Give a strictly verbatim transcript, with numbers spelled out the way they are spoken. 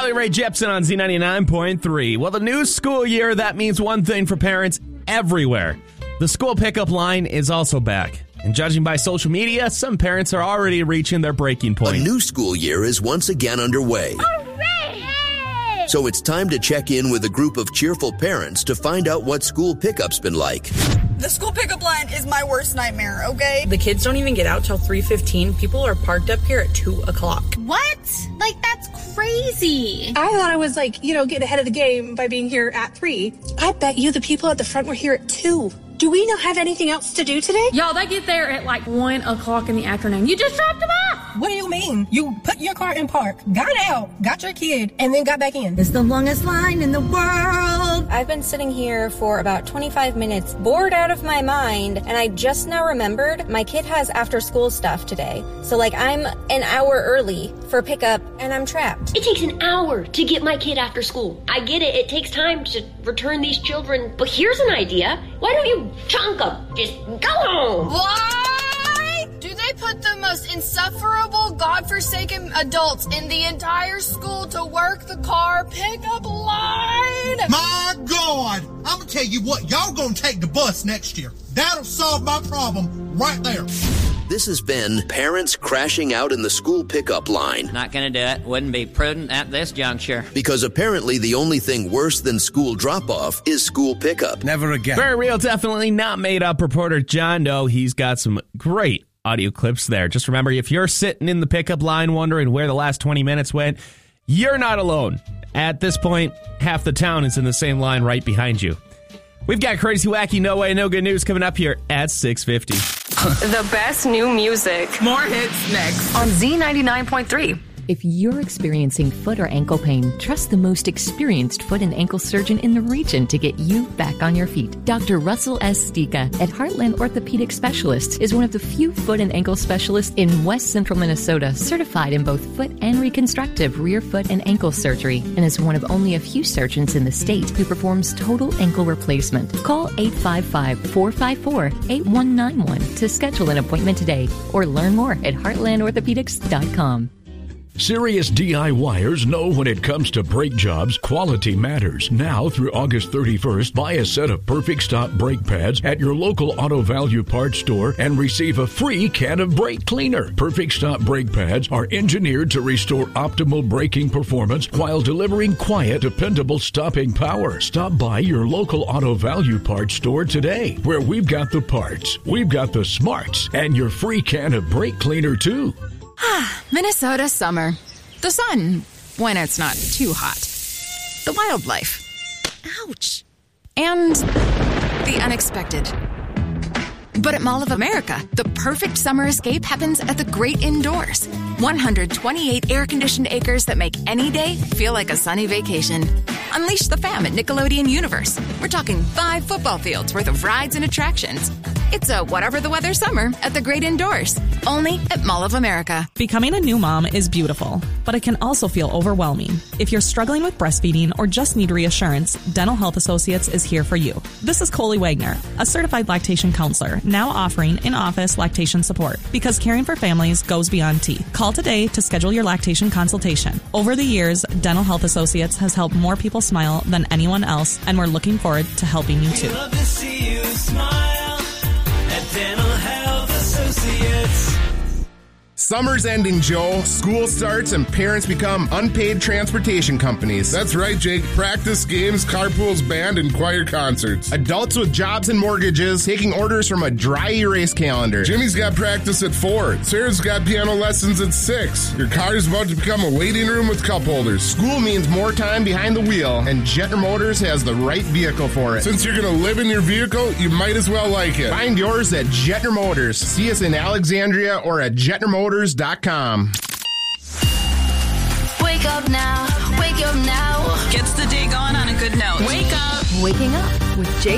Carly Rae Jepsen on Z ninety-nine point three. Well, the new school year, that means one thing for parents everywhere. The school pickup line is also back. And judging by social media, some parents are already reaching their breaking point. A new school year is once again underway. Hooray! So it's time to check in with a group of cheerful parents to find out what school pickup's been like. The school pickup line is my worst nightmare, okay? The kids don't even get out till three fifteen. People are parked up here at two o'clock. What? Like, that's crazy. I thought I was like, you know, get ahead of the game by being here at three. I bet you the people at the front were here at two. Do we not have anything else to do today? Y'all, they get there at like one o'clock in the afternoon. You just dropped them off. What do you mean? You put your car in park, got out, got your kid, and then got back in. It's the longest line in the world. I've been sitting here for about twenty-five minutes, bored out of my mind, and I just now remembered my kid has after school stuff today. So like I'm an hour early for pickup, and I'm trapped. It takes an hour to get my kid after school. I get it. It takes time to return these children. But here's an idea. Why don't you chunk them? Just go home. Why do they put the most insufferable, godforsaken adults in the entire school to work the car pickup line? My God! I'm gonna tell you what, y'all gonna take the bus next year. That'll solve my problem right there. This has been Parents Crashing Out in the School Pickup Line. Not going to do it. Wouldn't be prudent at this juncture. Because apparently the only thing worse than school drop-off is school pickup. Never again. Very real, definitely not made up. Reporter John Doe, he's got some great audio clips there. Just remember, if you're sitting in the pickup line wondering where the last twenty minutes went, you're not alone. At this point, half the town is in the same line right behind you. We've got Crazy Wacky No Way No Good News coming up here at six fifty. The best new music. More hits next. On Z ninety-nine point three. If you're experiencing foot or ankle pain, trust the most experienced foot and ankle surgeon in the region to get you back on your feet. Doctor Russell S. Stika at Heartland Orthopedic Specialists is one of the few foot and ankle specialists in West Central Minnesota certified in both foot and reconstructive rear foot and ankle surgery, and is one of only a few surgeons in the state who performs total ankle replacement. Call eight five five, four five four, eight one nine one to schedule an appointment today or learn more at heartland orthopedics dot com. Serious DIYers know when it comes to brake jobs, quality matters. Now through August thirty-first, buy a set of Perfect Stop brake pads at your local Auto Value parts store and receive a free can of brake cleaner. Perfect Stop brake pads are engineered to restore optimal braking performance while delivering quiet, dependable stopping power. Stop by your local Auto Value parts store today, where we've got the parts, we've got the smarts, and your free can of brake cleaner too. Minnesota summer. The sun, when it's not too hot. The wildlife. Ouch. And the unexpected. But at Mall of America, the perfect summer escape happens at the great indoors. one hundred twenty-eight air-conditioned acres that make any day feel like a sunny vacation. Unleash the fam at Nickelodeon Universe. We're talking five football fields worth of rides and attractions. It's a whatever the weather summer at the great indoors. Only at Mall of America. Becoming a new mom is beautiful, but it can also feel overwhelming. If you're struggling with breastfeeding or just need reassurance, Dental Health Associates is here for you. This is Coley Wagner, a certified lactation counselor, now offering in-office lactation support because caring for families goes beyond teeth. Call today to schedule your lactation consultation. Over the years, Dental Health Associates has helped more people smile than anyone else, and we're looking forward to helping you too. We love to see you smile at Dental Health Associates. Summer's ending, Joe. School starts and parents become unpaid transportation companies. That's right, Jake. Practice, games, carpools, band, and choir concerts. Adults with jobs and mortgages taking orders from a dry erase calendar. Jimmy's got practice at four. Sarah's got piano lessons at six. Your car's about to become a waiting room with cup holders. School means more time behind the wheel, and Jetner Motors has the right vehicle for it. Since you're going to live in your vehicle, you might as well like it. Find yours at Jetner Motors. See us in Alexandria or at jetner motors dot com. Wake up now, wake up now. Gets the day going on a good note. Wake up. Waking up with Jay